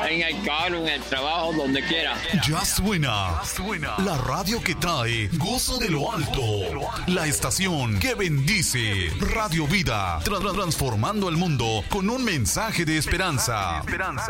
en el carro, en el trabajo, donde quiera. Ya suena la radio que trae gozo de lo alto, la estación que bendice, Radio Vida, transformando el mundo con un mensaje de esperanza.